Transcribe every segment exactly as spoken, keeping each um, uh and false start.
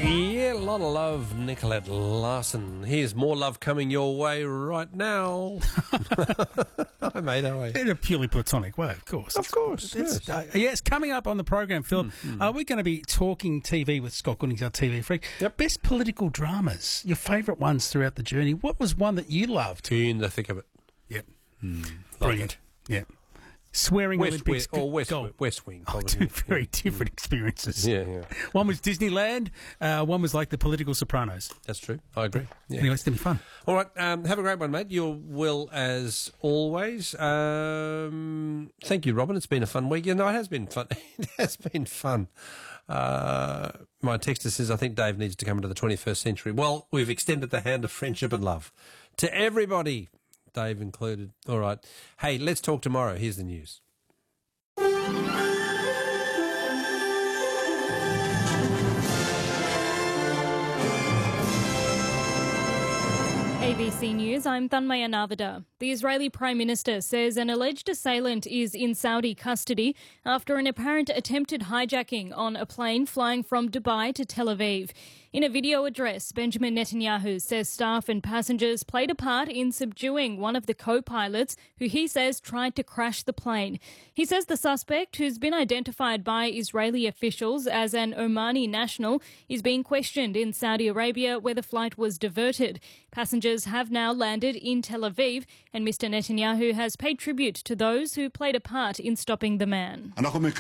Yeah, a lot of love, Nicolette Larson. Here's more love coming your way right now. Hi, mate, how are you? In a purely platonic way, of course. Of course, It's, yes. uh, yes, coming up on the program, Phil, Mm, mm. uh, we're going to be talking T V with Scott Goodings, our T V freak. Yep. Best political dramas, your favourite ones throughout the journey. What was one that you loved? In the thick of it. Yep. Mm, Brilliant. Yeah. Swearing West, Olympics. West, or West, gold. West Wing. Oh, probably. two very different experiences. Yeah, yeah. One was Disneyland, uh, one was like the political Sopranos. That's true. I agree. Yeah. Anyway, it's going to be fun. All right, um, have a great one, mate. You will, as always. Um, thank you, Robin. It's been a fun week. You know, it has been fun. It has been fun. Uh, my texter says, I think Dave needs to come into the twenty-first century. Well, we've extended the hand of friendship and love to everybody, Dave included. All right. Hey, let's talk tomorrow. Here's the news. A B C News, I'm Thanmaya Navada. The Israeli Prime Minister says an alleged assailant is in Saudi custody after an apparent attempted hijacking on a plane flying from Dubai to Tel Aviv. In a video address, Benjamin Netanyahu says staff and passengers played a part in subduing one of the co-pilots who he says tried to crash the plane. He says the suspect, who's been identified by Israeli officials as an Omani national, is being questioned in Saudi Arabia where the flight was diverted. Passengers have now landed in Tel Aviv and Mister Netanyahu has paid tribute to those who played a part in stopping the man.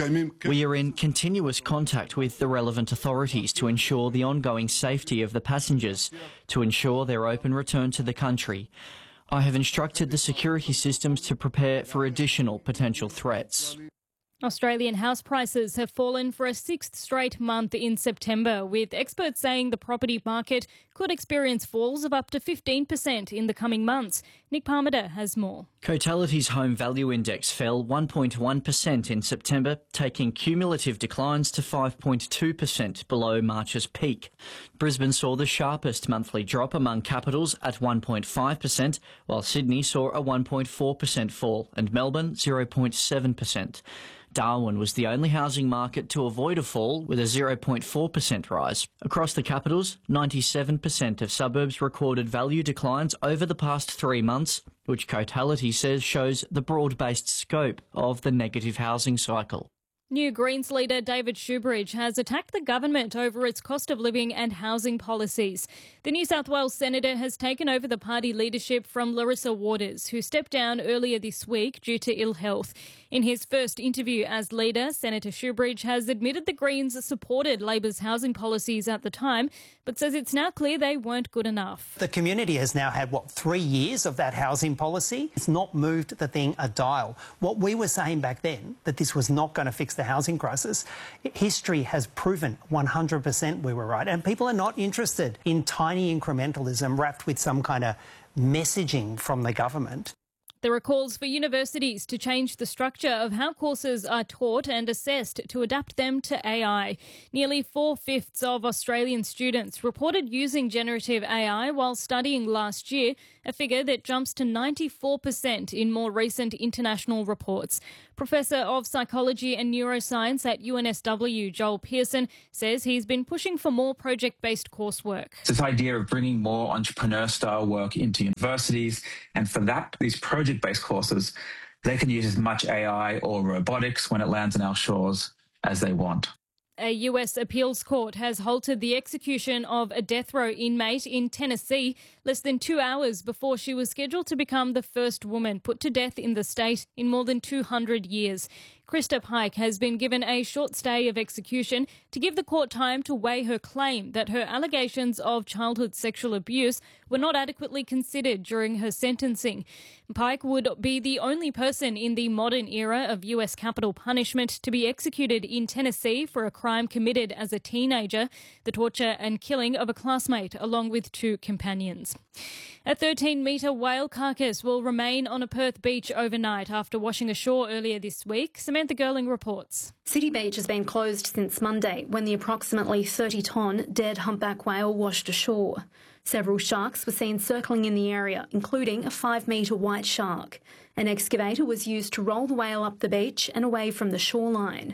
We are in continuous contact with the relevant authorities to ensure the ongoing safety of the passengers, to ensure their open return to the country. I have instructed the security systems to prepare for additional potential threats. Australian house prices have fallen for a sixth straight month in September, with experts saying the property market could experience falls of up to fifteen percent in the coming months. Nick Parmiter has more. Cotality's home value index fell one point one percent in September, taking cumulative declines to five point two percent below March's peak. Brisbane saw the sharpest monthly drop among capitals at one point five percent, while Sydney saw a one point four percent fall and Melbourne zero point seven percent. Darwin was the only housing market to avoid a fall with a zero point four percent rise. Across the capitals, ninety-seven percent of suburbs recorded value declines over the past three months, which Cotality says shows the broad-based scope of the negative housing cycle. New Greens leader David Shoebridge has attacked the government over its cost of living and housing policies. The New South Wales senator has taken over the party leadership from Larissa Waters, who stepped down earlier this week due to ill health. In his first interview as leader, Senator Shoebridge has admitted the Greens supported Labor's housing policies at the time, but says it's now clear they weren't good enough. The community has now had, what, three years of that housing policy? It's not moved the thing a dial. What we were saying back then, that this was not going to fix the housing crisis, history has proven one hundred percent we were right. And people are not interested in tiny incrementalism wrapped with some kind of messaging from the government. There are calls for universities to change the structure of how courses are taught and assessed to adapt them to A I. Nearly four-fifths of Australian students reported using generative A I while studying last year, a figure that jumps to ninety-four percent in more recent international reports. Professor of Psychology and Neuroscience at U N S W, Joel Pearson, says he's been pushing for more project-based coursework. It's this idea of bringing more entrepreneur-style work into universities, and for that, these project-based courses, they can use as much A I or robotics when it lands on our shores as they want. A U S appeals court has halted the execution of a death row inmate in Tennessee less than two hours before she was scheduled to become the first woman put to death in the state in more than two hundred years. Krista Pike has been given a short stay of execution to give the court time to weigh her claim that her allegations of childhood sexual abuse were not adequately considered during her sentencing. Pike would be the only person in the modern era of U S capital punishment to be executed in Tennessee for a crime committed as a teenager, the torture and killing of a classmate along with two companions. A thirteen-metre whale carcass will remain on a Perth beach overnight after washing ashore earlier this week. Samantha Girling reports. City Beach has been closed since Monday when the approximately thirty-tonne dead humpback whale washed ashore. Several sharks were seen circling in the area, including a five-metre white shark. An excavator was used to roll the whale up the beach and away from the shoreline.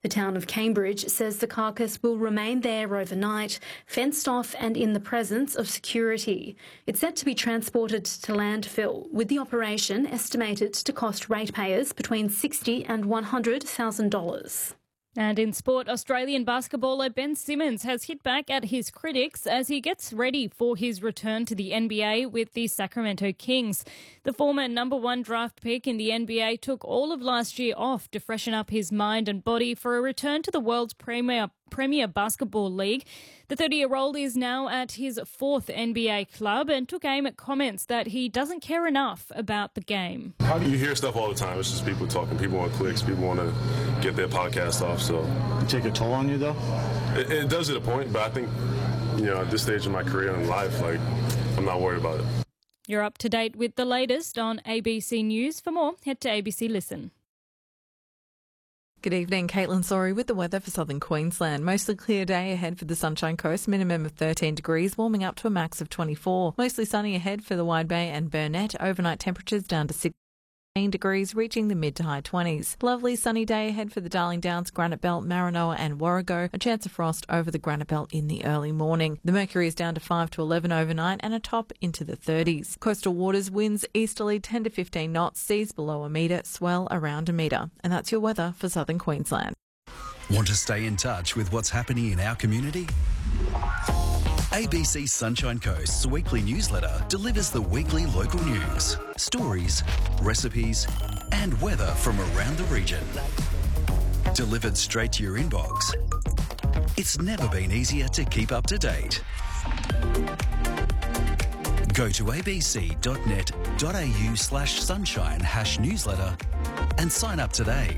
The town of Cambridge says the carcass will remain there overnight, fenced off and in the presence of security. It's set to be transported to landfill, with the operation estimated to cost ratepayers between sixty thousand dollars and one hundred thousand dollars. And in sport, Australian basketballer Ben Simmons has hit back at his critics as he gets ready for his return to the N B A with the Sacramento Kings. The former number one draft pick in the N B A took all of last year off to freshen up his mind and body for a return to the world's premier Premier Basketball League. The thirty-year-old is now at his fourth N B A club and took aim at comments that he doesn't care enough about the game. You hear stuff all the time. It's just people talking. People want clicks. People want to get their podcast off. So it take a toll on you, though? It, it does at a point, but I think, you know, at this stage of my career and life, like, I'm not worried about it. You're up to date with the latest on A B C News. For more, head to A B C Listen. Good evening, Caitlin Sorry with the weather for southern Queensland. Mostly clear day ahead for the Sunshine Coast, minimum of thirteen degrees, warming up to a max of twenty-four. Mostly sunny ahead for the Wide Bay and Burnett, overnight temperatures down to sixteen degrees, reaching the mid to high twenties. Lovely sunny day ahead for the Darling Downs, Granite Belt, Maranoa and Warrego, a chance of frost over the Granite Belt in the early morning. The mercury is down to five to eleven overnight and a top into the thirties. Coastal waters, winds easterly ten to fifteen knots, seas below a metre, swell around a metre. And that's your weather for southern Queensland. Want to stay in touch with what's happening in our community? A B C Sunshine Coast's weekly newsletter delivers the weekly local news, stories, recipes and weather from around the region. Delivered straight to your inbox. It's never been easier to keep up to date. Go to abc.net.au slash sunshine hash newsletter and sign up today.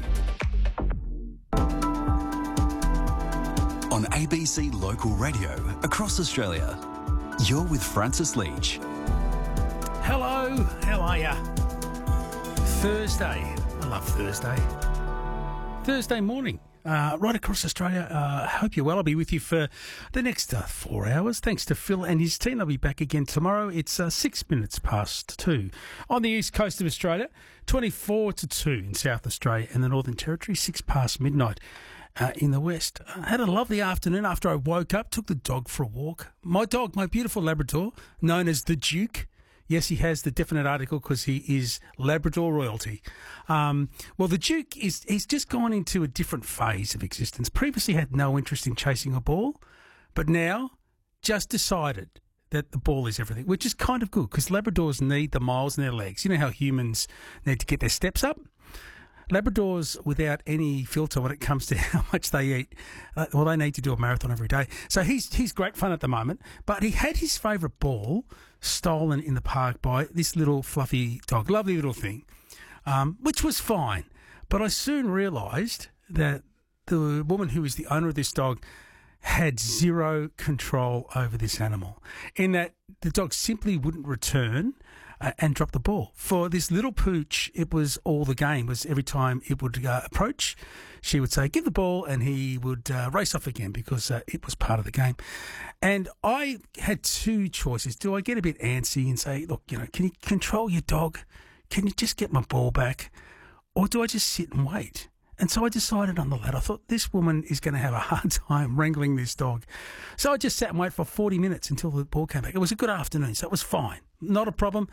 On A B C Local Radio across Australia, you're with Francis Leach. Hello, how are ya? Thursday. I love Thursday. Thursday morning. Uh, right across Australia. I uh, hope you're well. I'll be with you for the next uh, four hours. Thanks to Phil and his team. They'll be back again tomorrow. It's uh, six minutes past two on the east coast of Australia, twenty-four to two in South Australia and the Northern Territory, six past midnight. Uh, in the west. I had a lovely afternoon after I woke up, took the dog for a walk. My dog, my beautiful Labrador, known as the Duke. Yes, he has the definite article because he is Labrador royalty. Um, well, the Duke, is he's just gone into a different phase of existence. Previously had no interest in chasing a ball, but now just decided that the ball is everything, which is kind of good because Labradors need the miles in their legs. You know how humans need to get their steps up? Labradors, without any filter when it comes to how much they eat, uh, well, they need to do a marathon every day. So he's he's great fun at the moment, but he had his favourite ball stolen in the park by this little fluffy dog, lovely little thing, um, which was fine. But I soon realised that the woman who is the owner of this dog had zero control over this animal, in that the dog simply wouldn't return Uh, and drop the ball. For this little pooch, it was all the game. Was every time it would uh, approach, she would say, give the ball, and he would uh, race off again because uh, it was part of the game. And I had two choices. Do I get a bit antsy and say, look, you know, can you control your dog? Can you just get my ball back? Or do I just sit and wait? And so I decided on the latter. I thought this woman is going to have a hard time wrangling this dog. So I just sat and waited for forty minutes until the ball came back. It was a good afternoon, so it was fine. Not a problem.